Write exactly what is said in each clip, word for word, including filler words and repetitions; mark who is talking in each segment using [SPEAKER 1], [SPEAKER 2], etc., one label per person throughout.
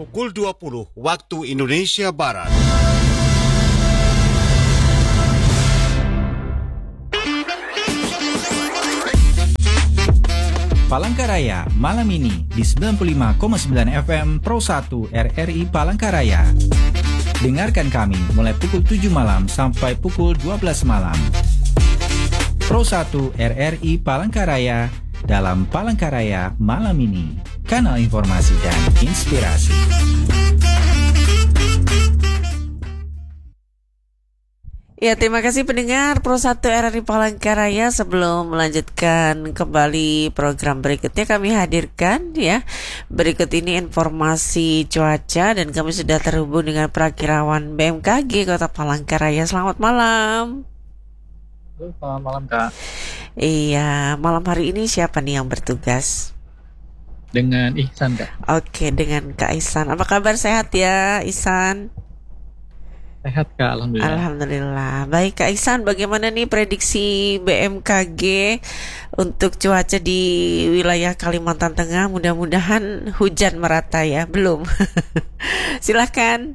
[SPEAKER 1] pukul dua puluh waktu Indonesia Barat.
[SPEAKER 2] Palangkaraya malam ini di sembilan puluh lima koma sembilan F M Pro satu R R I Palangkaraya. Dengarkan kami mulai pukul tujuh malam sampai pukul dua belas malam. Pro satu R R I Palangkaraya dalam Palangkaraya malam ini. Kanal informasi dan inspirasi.
[SPEAKER 3] Ya, terima kasih pendengar Pro satu R R I Palangkaraya. Sebelum melanjutkan kembali program berikutnya, kami hadirkan ya berikut ini informasi cuaca, dan kami sudah terhubung dengan Prakirawan B M K G Kota Palangkaraya. Selamat malam.
[SPEAKER 4] Selamat malam, Kak.
[SPEAKER 3] Iya, malam hari ini siapa nih yang bertugas?
[SPEAKER 4] Dengan Ihsan, Kak.
[SPEAKER 3] Oke, dengan Kak Ihsan. Apa kabar, sehat ya Ihsan?
[SPEAKER 4] Sehat, Kak, Alhamdulillah.
[SPEAKER 3] Alhamdulillah. Baik, Kak Ihsan, bagaimana nih prediksi B M K G untuk cuaca di wilayah Kalimantan Tengah? Mudah-mudahan hujan merata ya. Belum. Silahkan.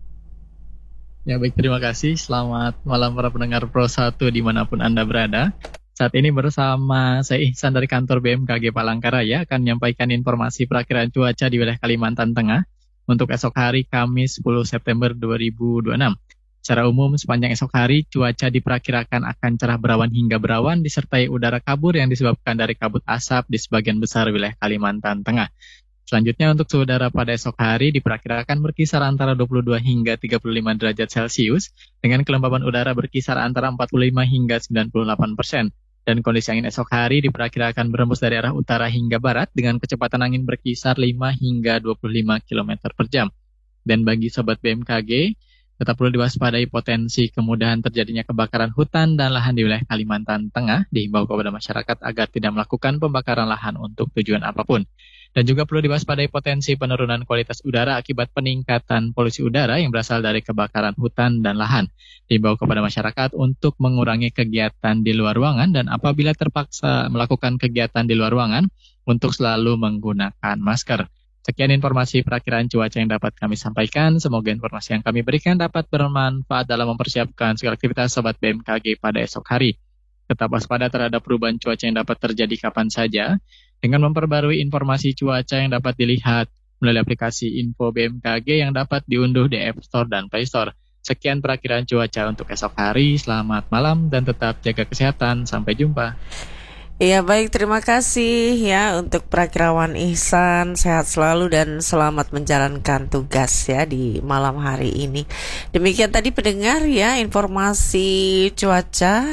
[SPEAKER 4] Ya, baik, terima kasih. Selamat malam para pendengar Pro satu dimanapun Anda berada. Saat ini bersama saya Ihsan dari kantor B M K G Palangkaraya akan menyampaikan informasi perakiraan cuaca di wilayah Kalimantan Tengah untuk esok hari Kamis sepuluh September dua ribu dua puluh enam. Secara umum, sepanjang esok hari, cuaca diperkirakan akan cerah berawan hingga berawan, disertai udara kabur yang disebabkan dari kabut asap di sebagian besar wilayah Kalimantan Tengah. Selanjutnya, untuk suhu udara pada esok hari diperkirakan berkisar antara dua puluh dua hingga tiga puluh lima derajat Celcius, dengan kelembaban udara berkisar antara empat puluh lima hingga sembilan puluh delapan persen. Dan kondisi angin esok hari diperkirakan berembus dari arah utara hingga barat dengan kecepatan angin berkisar lima hingga dua puluh lima kilometer per jam. Dan bagi sobat B M K G, tetap perlu diwaspadai potensi kemudahan terjadinya kebakaran hutan dan lahan di wilayah Kalimantan Tengah. Dihimbau kepada masyarakat agar tidak melakukan pembakaran lahan untuk tujuan apapun. Dan juga perlu diwaspadai potensi penurunan kualitas udara akibat peningkatan polusi udara yang berasal dari kebakaran hutan dan lahan. Dihimbau kepada masyarakat untuk mengurangi kegiatan di luar ruangan, dan apabila terpaksa melakukan kegiatan di luar ruangan, untuk selalu menggunakan masker. Sekian informasi perakiraan cuaca yang dapat kami sampaikan. Semoga informasi yang kami berikan dapat bermanfaat dalam mempersiapkan segala aktivitas sobat B M K G pada esok hari. Tetap waspada terhadap perubahan cuaca yang dapat terjadi kapan saja, dengan memperbarui informasi cuaca yang dapat dilihat melalui aplikasi Info B M K G yang dapat diunduh di App Store dan Play Store. Sekian perakiraan cuaca untuk esok hari. Selamat malam dan tetap jaga kesehatan. Sampai jumpa.
[SPEAKER 3] Ya, baik, terima kasih ya untuk Prakirawan Ihsan. Sehat selalu dan selamat menjalankan tugas ya di malam hari ini. Demikian tadi pendengar ya informasi cuaca.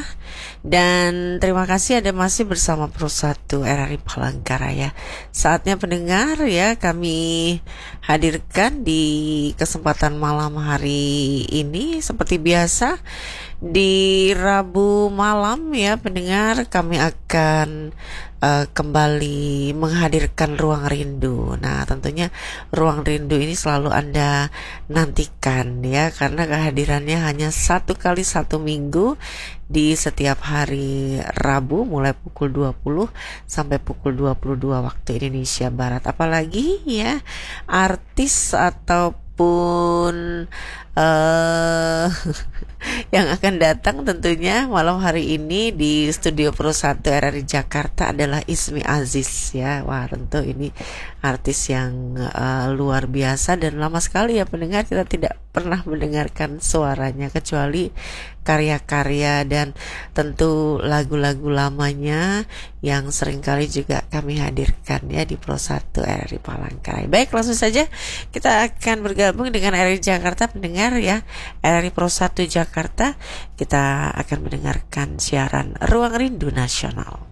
[SPEAKER 3] Dan terima kasih ada masih bersama Pro satu R R I Palangkaraya. Saatnya pendengar ya kami hadirkan di kesempatan malam hari ini seperti biasa. Di Rabu malam ya pendengar, kami akan uh, kembali menghadirkan Ruang Rindu. Nah, tentunya Ruang Rindu ini selalu Anda nantikan ya, karena kehadirannya hanya satu kali satu minggu di setiap hari Rabu mulai pukul dua puluh sampai pukul dua puluh dua waktu Indonesia Barat. Apalagi ya artis ataupun uh, yang akan datang tentunya malam hari ini di studio Pro satu R R I Jakarta adalah Ismi Aziz ya. Wah, tentu ini artis yang uh, luar biasa dan lama sekali ya pendengar kita tidak pernah mendengarkan suaranya, kecuali karya-karya dan tentu lagu-lagu lamanya yang seringkali juga kami hadirkan ya di Pro satu R R I Palangkaraya. Baik, langsung saja kita akan bergabung dengan R R I Jakarta pendengar ya. R R I Pro satu Jakarta, kita akan mendengarkan siaran Ruang Rindu Nasional.